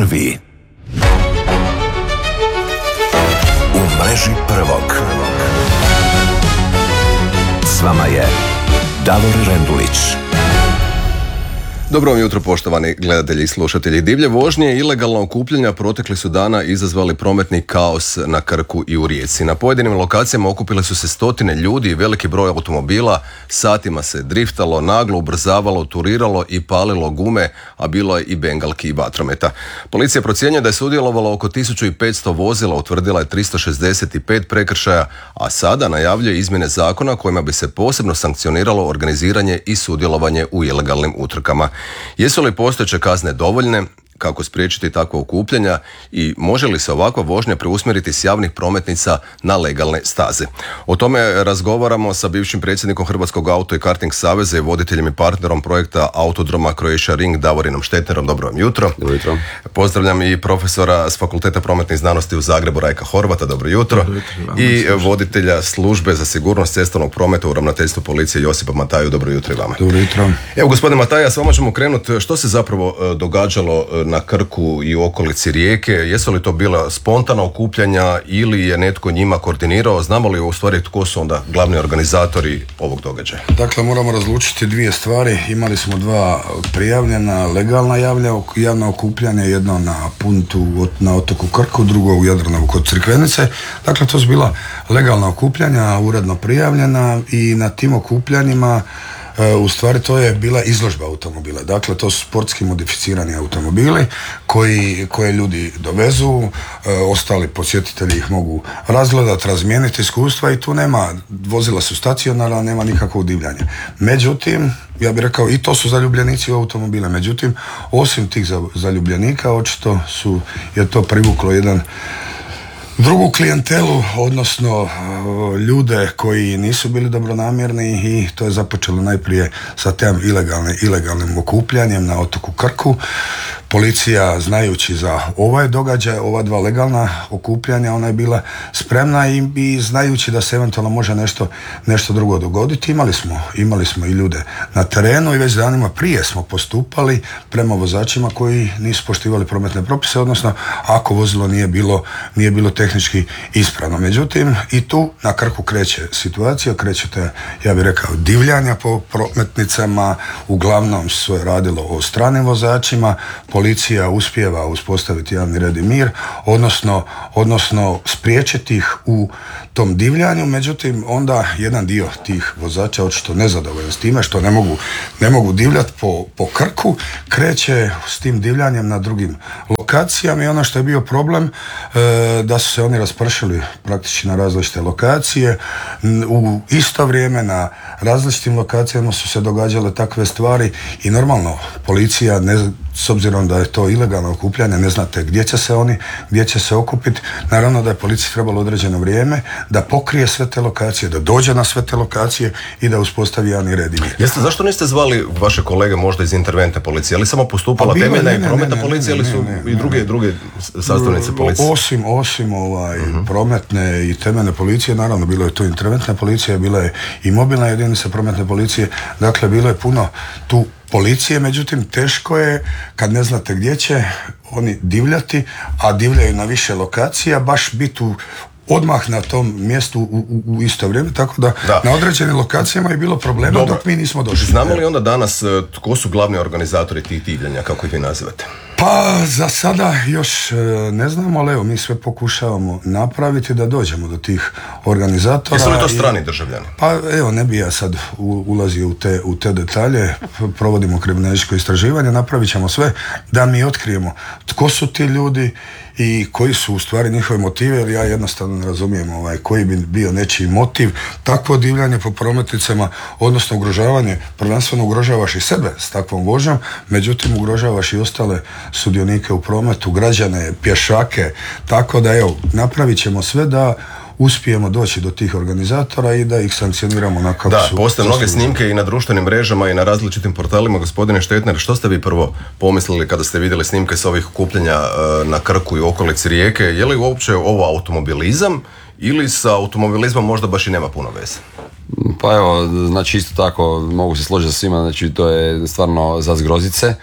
Prvi. U mreži prvog. S vama je Davor Rendulić. Dobro vam jutro, poštovani gledatelji i slušatelji. Divlje vožnje i ilegalna okupljanja protekli su dana izazvali prometni kaos na Krku i u Rijeci. Na pojedinim lokacijama okupile su se stotine ljudi i veliki broj automobila, satima se driftalo, naglo ubrzavalo, turiralo i palilo gume, a bilo je i bengalki i vatrometa. Policija procjenjuje da je sudjelovalo oko 1500 vozila, utvrdila je 365 prekršaja, a sada najavljuje izmjene zakona kojima bi se posebno sankcioniralo organiziranje i sudjelovanje u ilegalnim utrkama. Jesu li postojeće kazne dovoljne? Kako spriječiti takva okupljanja i može li se ovakva vožnja preusmjeriti s javnih prometnica na legalne staze? O tome razgovaramo sa bivšim predsjednikom Hrvatskog auto i karting saveza i voditeljem i partnerom projekta Autodroma Croatia Ring Davorinom Štetnerom. Dobro vam jutro. Dobro jutro. Pozdravljam i profesora s Fakulteta prometnih znanosti u Zagrebu Rajka Horvata. Dobro jutro. I voditelja službe za sigurnost cestovnog prometa u ravnateljstvu policije Josipa Mataju. Dobro jutro i vama. Dobro jutro. Evo, gospodine Mataja, s vama ćemo krenuti. Što se zapravo događalo na Krku i u okolici Rijeke? Jesu li to bila spontana okupljanja ili je netko njima koordinirao? Znamo li u stvari tko su onda glavni organizatori ovog događaja? Dakle, moramo razlučiti dvije stvari. Imali smo dva prijavljena legalna javna okupljanja, jedno na Puntu na otoku Krku, drugo u Jadranovu kod Crikvenice. Dakle, to su bila legalna okupljanja, uredno prijavljena, i na tim okupljanjima u stvari to je bila izložba automobila. Dakle, to su sportski modificirani automobili koje ljudi dovezu, ostali posjetitelji ih mogu razgledati, razmijeniti iskustva, i tu nema, vozila su stacionarna, nema nikakvog divljanja. Međutim, ja bih rekao, i to su zaljubljenici u automobile. Međutim, osim tih zaljubljenika, očito je to privuklo jedan drugu klijentelu, odnosno ljude koji nisu bili dobronamjerni, i to je započelo najprije sa tem ilegalnim okupljanjem na otoku Krku. Policija, znajući za ovaj događaj, ova dva legalna okupljanja, ona je bila spremna i znajući da se eventualno može nešto drugo dogoditi. Imali smo i ljude na terenu i već danima prije smo postupali prema vozačima koji nisu poštivali prometne propise, odnosno ako vozilo nije bilo tehnički ispravno. Međutim, i tu na Krku kreće situacija, krećete, ja bih rekao, divljanja po prometnicama, uglavnom se radilo o stranim vozačima. Policija uspijeva uspostaviti javni red i mir, odnosno spriječiti ih u tom divljanju. Međutim, onda jedan dio tih vozača, očito nezadovoljan s time što ne mogu divljati po Krku, kreće s tim divljanjem na drugim lokacijama, i ono što je bio problem, da su se oni raspršili praktički na različite lokacije. U isto vrijeme na različitim lokacijama su se događale takve stvari, i normalno policija, s obzirom da je to ilegalno okupljanje, ne znate gdje će se okupiti. Naravno da je policiji trebalo određeno vrijeme da pokrije sve te lokacije, da dođe na sve te lokacije i da uspostavi javni red i mir. Zašto niste zvali vaše kolege možda iz interventne policije? Ali samo postupala temeljna i prometna policija, ili su i druge sastavnice policije? Osim prometne i temeljne policije, naravno bilo je tu interventna policija, bila je i mobilna jedinica prometne policije. Dakle, bilo je puno tu policije, međutim teško je kad ne znate gdje će oni divljati, a divljaju na više lokacija, baš biti odmah na tom mjestu u isto vrijeme, tako da na određenim lokacijama je bilo problema. Dok mi nismo došli. Znamo li onda danas tko su glavni organizatori tih divljanja, kako ih vi nazivate? Pa za sada još ne znamo, ali evo, mi sve pokušavamo napraviti da dođemo do tih organizatora. Jesu li to strani državljani? Pa evo, ne bi ja sad ulazio u te detalje. Provodimo kriminalističko istraživanje, napravit ćemo sve da mi otkrijemo tko su ti ljudi i koji su u stvari njihove motive, jer ja jednostavno ne razumijem koji bi bio nečiji motiv. Takvo divljanje po prometnicama, odnosno ugrožavanje, prvenstveno ugrožavaš i sebe s takvom vožnjom, međutim ugrožavaš i ostale sudionike u prometu, građane, pješake, tako da evo, napravit ćemo sve da uspijemo doći do tih organizatora i da ih sankcioniramo na kako su. Da, postoje mnoge snimke i na društvenim mrežama i na različitim portalima. Gospodine Štetner, što ste vi prvo pomislili kada ste vidjeli snimke s ovih okupljanja na Krku i okolici Rijeke? Je li uopće ovo automobilizam ili sa automobilizmom možda baš i nema puno veze? Pa evo, znači isto tako mogu se složiti sa svima, znači to je stvarno za zgrozit se.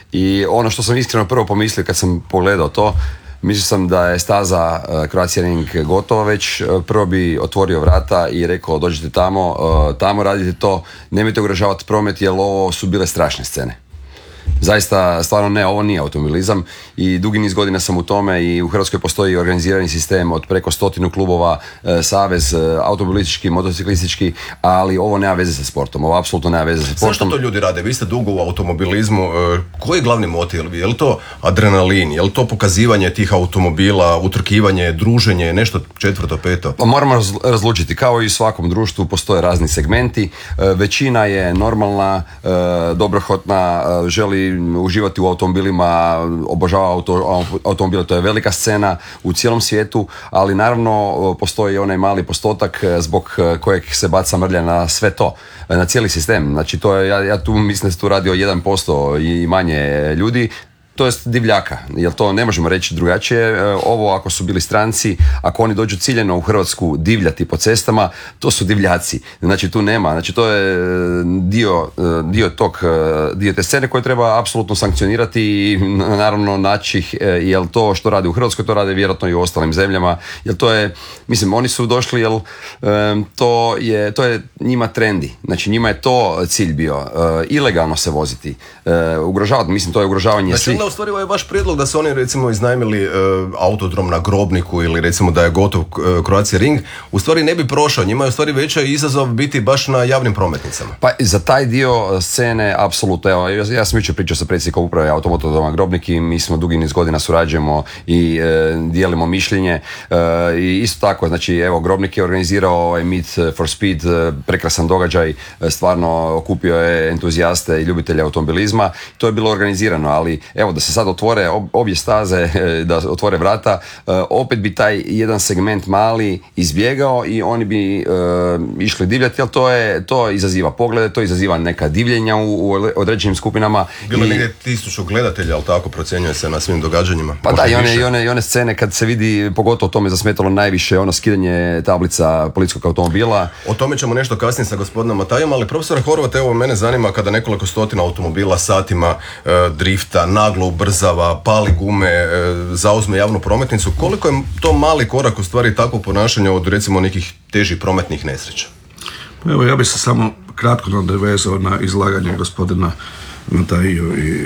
I ono što sam iskreno prvo pomislio kad sam pogledao to, mislio sam da je staza Croatia Ring gotova već, prvo bi otvorio vrata i rekao dođite tamo radite to, nemojte ugrožavati promet jer ovo su bile strašne scene. Zaista, stvarno ne, ovo nije automobilizam i dugi niz godina sam u tome i u Hrvatskoj postoji organizirani sistem od preko 100 klubova, savez automobilistički, motociklistički, ali ovo nema veze sa sportom, ovo apsolutno nema veze sa sportom. Zašto to ljudi rade? Vi ste dugo u automobilizmu, koji je glavni motiv? Je li to adrenalin, je li to pokazivanje tih automobila, utrkivanje, druženje, nešto četvrto, peto? Pa moramo razlučiti, kao i u svakom društvu postoje razni segmenti, većina je normalna, dobrohotna, želi uživati u automobilima, obožava automobile, to je velika scena u cijelom svijetu, ali naravno postoji onaj mali postotak zbog kojeg se baca mrlja na sve to, na cijeli sistem. Znači to je, ja tu mislim da se tu radi o 1% i manje ljudi, to jest divljaka, jer to ne možemo reći drugačije. Ovo ako su bili stranci, ako oni dođu ciljeno u Hrvatsku divljati po cestama, to su divljaci. Znači tu nema, znači to je dio te scene koje treba apsolutno sankcionirati i naravno naći ih, jer to što rade u Hrvatskoj, to rade vjerojatno i u ostalim zemljama, jer to je, mislim, oni su došli, jer to je njima trendi, znači njima je to cilj bio, ilegalno se voziti, ugrožavati, mislim, to je ugrožavanje svih. U stvari je vaš prijedlog da su oni recimo iznajmili autodrom na Grobniku ili recimo da je gotov Croatia Ring, u stvari ne bi prošao, njima je u stvari veći izazov biti baš na javnim prometnicama. Pa za taj dio scene apsolutno, evo, ja sam jučer pričao sa predsjednikom uprave Automotodroma Grobnik i mi smo dugi niz godina surađujemo i dijelimo mišljenje i isto tako, znači evo Grobnik je organizirao Meet for Speed, prekrasan događaj, stvarno okupio je entuzijaste i ljubitelje automobilizma, to je bilo organizirano, ali evo da se sad otvore obje staze, da otvore vrata, opet bi taj jedan segment mali izbjegao i oni bi išli divljati, ali to izaziva poglede, to izaziva neka divljenja u određenim skupinama. Bilo je negdje 1000 gledatelja, ali tako procjenjuje se na svim događanjima. Pa da, i one scene kad se vidi, pogotovo tome zasmetalo najviše ono skidanje tablica policijskog automobila. O tome ćemo nešto kasnije sa gospodinom Matajom, ali profesor Horvat, evo mene zanima kada nekoliko stotina automobila satima drifta, naglo ubrzava, pali gume, zauzme javnu prometnicu, koliko je to mali korak u stvari takvog ponašanja od recimo nekih težih prometnih nesreća? Pa evo, ja bih se samo kratko nadovezao na izlaganje gospodina Mataju i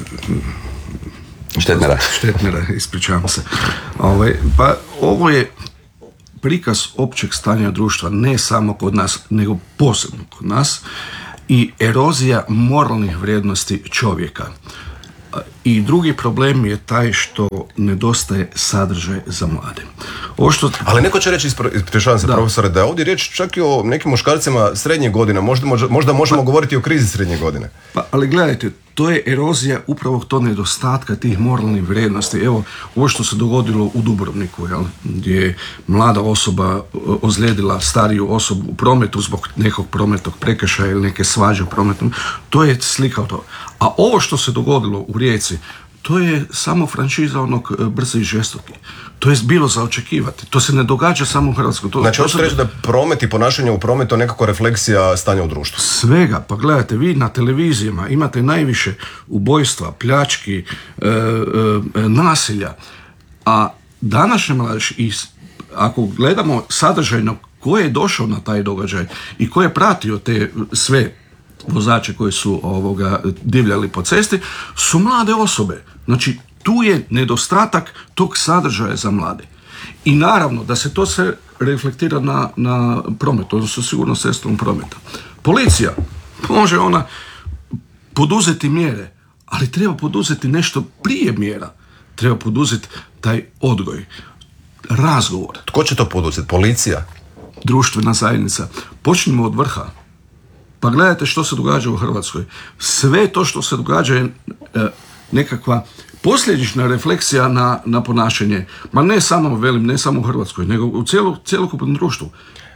Štetnera, ispričavam se. Pa ovo je prikaz općeg stanja društva, ne samo kod nas, nego posebno kod nas, i erozija moralnih vrijednosti čovjeka. I drugi problem je taj što nedostaje sadržaj za mlade. Ali neko će reći, ispričavam se profesore, da je ovdje riječ čak i o nekim muškarcima srednje godine, možda možemo govoriti o krizi srednje godine. Pa, ali gledajte, to je erozija upravo tog nedostatka tih moralnih vrijednosti. Evo, ovo što se dogodilo u Dubrovniku, gdje je mlada osoba ozlijedila stariju osobu u prometu zbog nekog prometnog prekršaja ili neke svađe u prometu, to je slika od toga. A ovo što se dogodilo u Rijeci, to je samo franšiza onog Brzi i žestoki. To je bilo za očekivati. To se ne događa samo u Hrvatskoj. Znači, hoćete reći da promet i ponašanje u prometu je nekako refleksija stanja u društvu? Svega. Pa gledajte, vi na televizijama imate najviše ubojstva, pljački, nasilja. A današnja mladež, ako gledamo sadržajno ko je došao na taj događaj i ko je pratio te sve vozače koji su divljali po cesti, su mlade osobe. Znači, tu je nedostatak tog sadržaja za mlade. I naravno da se to sve reflektira na prometu, odnosno sigurno cestovnom prometa. Policija može ona poduzeti mjere, ali treba poduzeti nešto prije mjera. Treba poduzeti taj odgoj, razgovor. Tko će to poduzeti? Policija? Društvena zajednica. Počnimo od vrha. Pa gledajte što se događa u Hrvatskoj. Sve to što se događa je nekakva posljedična refleksija na ponašanje. Ma ne samo u Hrvatskoj, nego u cjelokupnom društvu.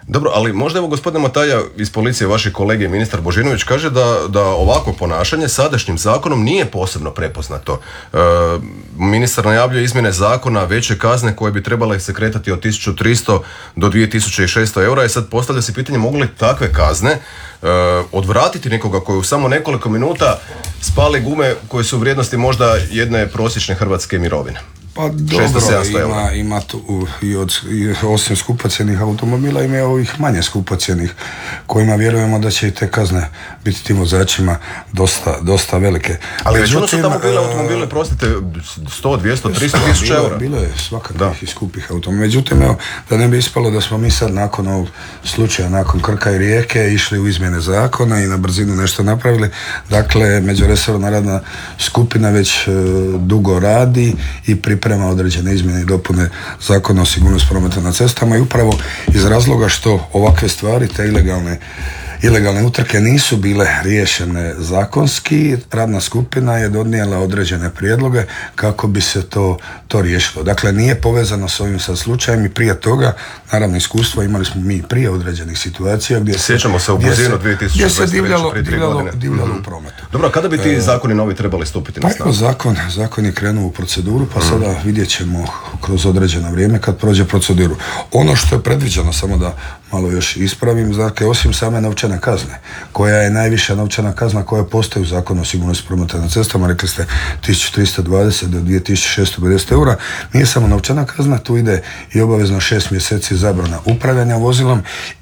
Dobro, ali možda evo gospodine Mataja iz policije, vaši kolege, ministar Božinović kaže da ovako ponašanje sadašnjim zakonom nije posebno prepoznato. Ministar najavljuje izmjene zakona, veće kazne koje bi trebale se kretati od 1300 do 2600 eura i sad postavlja se pitanje mogu li takve kazne odvratiti nekoga koji u samo nekoliko minuta spali gume koje su u vrijednosti možda jedne prosječne hrvatske mirovine. Pa dobro, ima tu osim skupocjenih automobila ima i ovih manje skupocjenih kojima vjerujemo da će i te kazne biti tim vozačima dosta velike. Ali većinom su tamo bile automobile, prostite, 100, 200, 300 tisuća eura. Bilo je svakakvih i skupih automobila. Međutim, evo, da ne bi ispalo da smo mi sad nakon ovog slučaja, nakon Krka i Rijeke, išli u izmjene zakona i na brzinu nešto napravili. Dakle, međuresorna radna skupina već dugo radi i priprema određene izmjene i dopune Zakona o sigurnosti prometa na cestama i upravo iz razloga što ovakve stvari, te ilegalne utrke nisu bile riješene zakonski, radna skupina je donijela određene prijedloge kako bi se to riješilo. Dakle, nije povezano s ovim sa slučajem i prije toga, naravno iskustvo imali smo mi prije određenih situacija gdje sjećamo se u Buzinu 2023. divljalo u prometu. Dobro, kada bi ti zakoni novi trebali stupiti na snagu? Zakon je krenuo u proceduru, pa sada vidjet ćemo kroz određeno vrijeme kad prođe proceduru. Ono što je predviđeno, samo da malo još ispravim, dakle, osim same novčane kazne, koja je najviša novčana kazna koja postoji u Zakonu o sigurnosti prometa na cestama, rekli ste 1320 do 2650 eura, nije samo novčana kazna, tu ide i obavezno 6 mjeseci zabrana upravljanja vozilom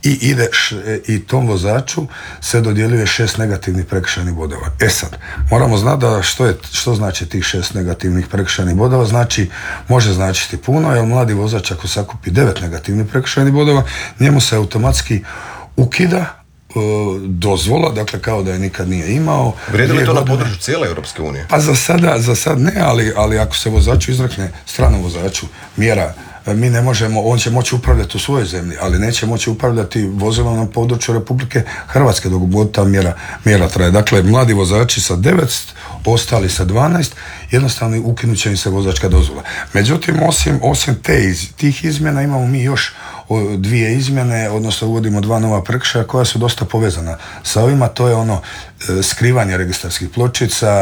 i tom vozaču se dodjeljuje 6 negativnih prekršajnih bodova. Sad, moramo znati da što znači tih 6 negativnih prekršajnih bodova, može značiti puno, jer mladi vozač ako sakupi 9 negativnih prekršajnih bodova, njemu se automatski ukida dozvola, dakle kao da je nikad nije imao. Vrijedi li to na području cijele Europske unije? Pa za sad ne, ali ako se vozaču izrekne, stranom vozaču, mjera, mi ne možemo, on će moći upravljati u svojoj zemlji, ali neće moći upravljati vozilom na području Republike Hrvatske dok god ta mjera traje. Dakle, mladi vozači sa 9, ostali sa 12, jednostavno ukinut će im se vozačka dozvola. Međutim, osim tih izmjena imamo mi još 2 izmjene, odnosno uvodimo 2 nova prekršaja koja su dosta povezana sa ovima, to je ono skrivanje registarskih pločica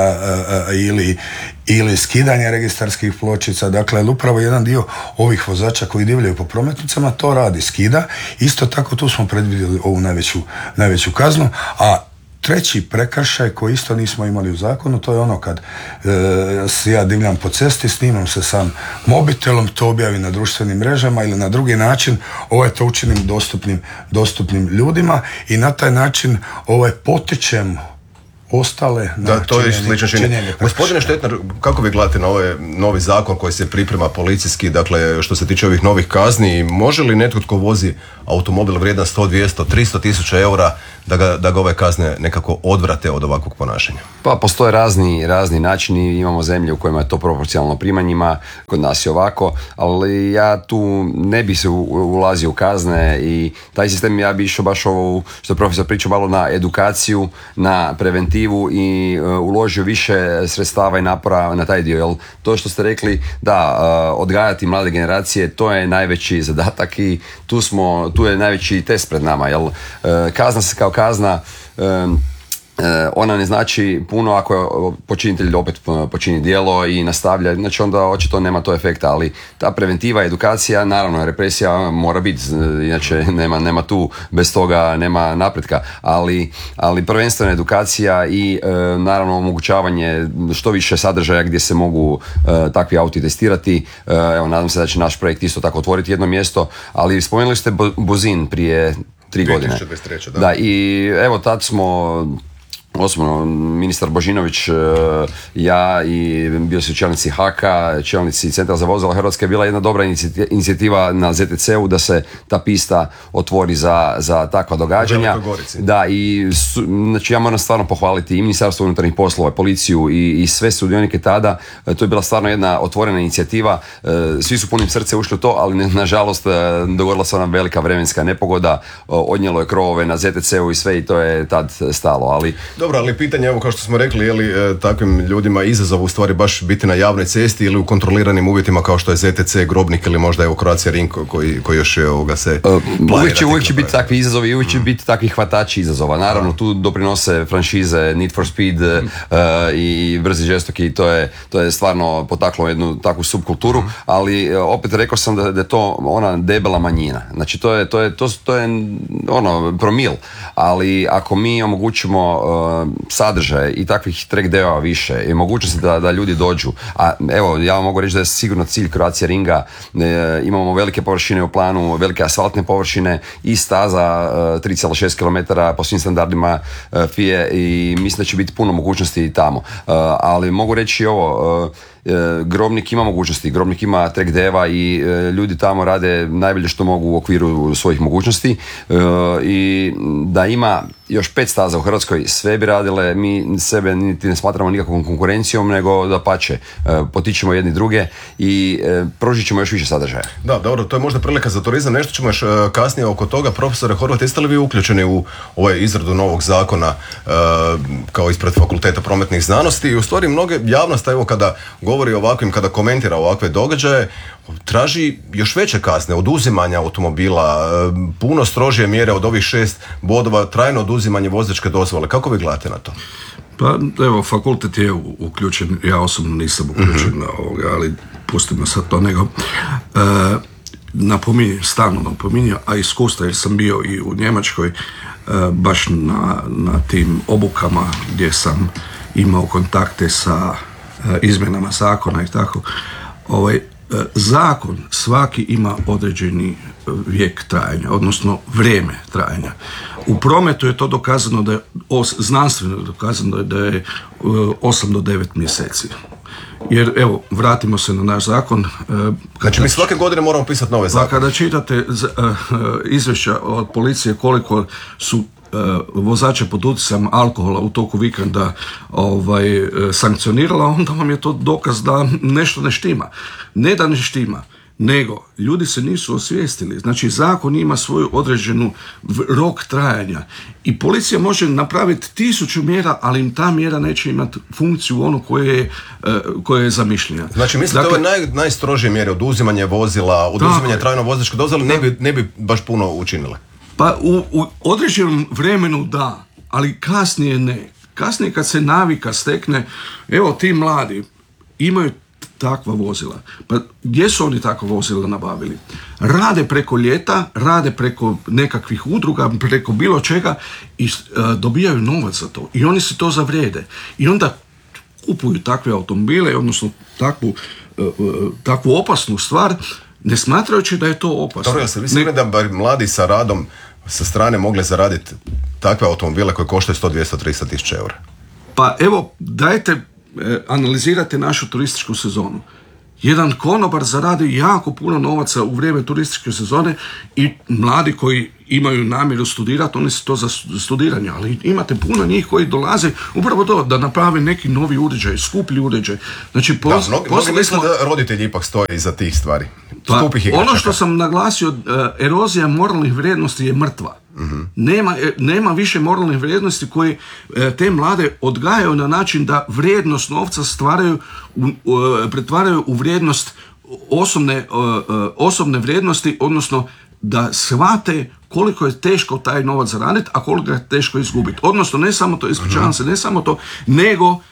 ili skidanje registarskih pločica, dakle upravo jedan dio ovih vozača koji divljaju po prometnicama to radi, skida. Isto tako tu smo predvidjeli ovu najveću kaznu, a treći prekršaj koji isto nismo imali u zakonu, to je ono kad ja divljam po cesti, snimam se sam mobitelom, to objavim na društvenim mrežama ili na drugi način, to učinim dostupnim ljudima i na taj način potičem ostale na to je slično činjenje. Gospodine Štetnar, kako vi gledate na ovaj novi zakon koji se priprema policijski, dakle što se tiče ovih novih kazni, može li netko tko vozi automobil vrijedan 100, 200, 300 tisuća eura da ga ove kazne nekako odvrate od ovakvog ponašanja? Pa postoje razni načini, imamo zemlje u kojima je to proporcionalno primanjima, kod nas je ovako, ali ja tu ne bi se ulazio u kazne i taj sistem ja bi išao baš ovo što je profesor pričao malo na edukaciju, na preventivu i uložio više sredstava i napora na taj dio, jer to što ste rekli da odgajati mlade generacije, to je najveći zadatak i tu je najveći test pred nama, jer kazna se kao kazna, ona ne znači puno ako počinitelj opet počini djelo i nastavlja, znači onda očito nema to efekta, ali ta preventiva, edukacija, naravno represija mora biti, inače nema tu, bez toga nema napretka, ali prvenstveno edukacija i naravno omogućavanje što više sadržaja gdje se mogu takvi auti testirati. Evo, nadam se da će naš projekt isto tako otvoriti jedno mjesto, ali spomenuli ste Buzin prije 3 godine. 2023. Da, i evo tad smo osobno, ministar Božinović, ja i bili su čelnici HAK-a, čelnici Centra za vozila Hrvatske, bila jedna dobra inicijativa na ZTC-u da se ta pista otvori za takva događanja. Da, i znači ja moram stvarno pohvaliti i Ministarstvo unutarnjih poslova, policiju i sve sudionike tada. To je bila stvarno jedna otvorena inicijativa. Svi su punim srce ušli u to, ali nažalost dogodila se ona velika vremenska nepogoda, odnijelo je krovove na ZTC-u i sve i to je tad stalo, ali Dobro, ali pitanje, evo kao što smo rekli, je li takvim ljudima izazov u stvari baš biti na javnoj cesti ili u kontroliranim uvjetima kao što je ZTC, Grobnik ili možda evo Croatia Ring koji još se planira. Uvijek će biti takvi izazovi i uvijek će biti takvi hvatači izazova. Naravno, tu doprinose franšize Need for Speed i brzi žestoki i to je stvarno potaklo jednu takvu subkulturu, ali opet rekao sam da je to ona debela manjina. Znači to je ono promil, ali ako mi omogućimo sadržaje i takvih track deo više i mogućnosti da ljudi dođu, a evo ja vam mogu reći da je sigurno cilj Croatia Ringa, imamo velike površine u planu, velike asfaltne površine i staza 3,6 km po svim standardima FIA i mislim da će biti puno mogućnosti i tamo, ali mogu reći ovo, Grobnik ima mogućnosti, Grobnik ima track deva i ljudi tamo rade najbolje što mogu u okviru svojih mogućnosti i da ima još 5 staza u Hrvatskoj, sve bi radile, mi sebe niti ne smatramo nikakvom konkurencijom, nego dapače, potičemo jedni druge i pružit ćemo još više sadržaja. Da, dobro, to je možda prilika za turizam, nešto ćemo još kasnije oko toga. Profesore Horvat, jeste li vi uključeni u izradu novog zakona kao ispred Fakulteta prometnih znanosti i u stvari mnoge javnost, evo kada govori ovakvim, kada komentira ovakve događaje, traži još veće kazne, oduzimanja automobila, puno strožije mjere od ovih 6 bodova, trajno oduzimanje vozačke dozvole. Kako vi gledate na to? Pa evo, fakultet je uključen, ja osobno nisam uključen na ovoga, ali pustimo sad to, nego stalno napominjem, a iskustva jer sam bio i u Njemačkoj baš na tim obukama gdje sam imao kontakte sa izmjenama zakona i tako. Zakon svaki ima određeni vijek trajanja, odnosno vrijeme trajanja. U prometu je to dokazano da je, znanstveno je dokazano da je 8 do 9 mjeseci. Jer evo, vratimo se na naš zakon. Znači mi svake godine moramo pisati nove zakone. Kada čitate izvješća od policije koliko su vozača pod utjecajem alkohola u toku vikenda sankcionirala, onda vam je to dokaz da nešto ne štima. Ne da ne štima, nego ljudi se nisu osvijestili. Znači zakon ima svoju određenu rok trajanja i policija može napraviti 1000 mjera, ali im ta mjera neće imati funkciju onu koja je zamišljena. Znači mislite dakle, ove najstrožije mjere, oduzimanje vozila, oduzimanje trajno vozačke dozvole ne bi baš puno učinile? Pa u određenom vremenu da, ali kasnije ne. Kasnije kad se navika stekne, evo ti mladi imaju takva vozila. Pa gdje su oni takva vozila nabavili? Rade preko ljeta, rade preko nekakvih udruga, preko bilo čega i dobijaju novac za to. I oni se to zavrijede. I onda kupuju takve automobile, odnosno takvu opasnu stvar, ne smatrajući da je to opasno. Dobro, vi sigurni da bar mladi sa radom sa strane mogle zaraditi takve automobile koje koštaju 100, 200, 300 tisuća eura? Pa evo, dajte analizirate našu turističku sezonu. Jedan konobar zaradi jako puno novaca u vrijeme turističke sezone i mladi koji imaju namjeru studirati, oni su to za studiranje, ali imate puno njih koji dolaze upravo to, da naprave neki novi uređaj, skuplji uređaj. Znači, mnogi misle da roditelji ipak stoje iza tih stvari. Ono što sam naglasio, erozija moralnih vrijednosti je mrtva. Mm-hmm. Nema više moralnih vrijednosti koje te mlade odgajaju na način da vrijednost novca pretvaraju u vrijednost osobne vrijednosti, odnosno da shvate koliko je teško taj novac zaraditi, a koliko je teško izgubiti. Odnosno, ne samo to, ispričavam se, ne samo to, nego